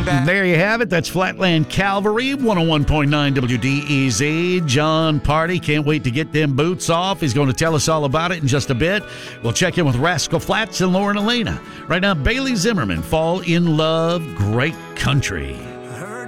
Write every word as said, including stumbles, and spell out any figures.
back. There you have it. That's Flatland Calvary, one oh one point nine W D E Z. John Party, can't wait to get them boots off. He's going to tell us all about it in just a bit. We'll check in with Rascal Flatts and Lauren Elena. Right now, Bailey Zimmerman, Fall in Love, Great Country.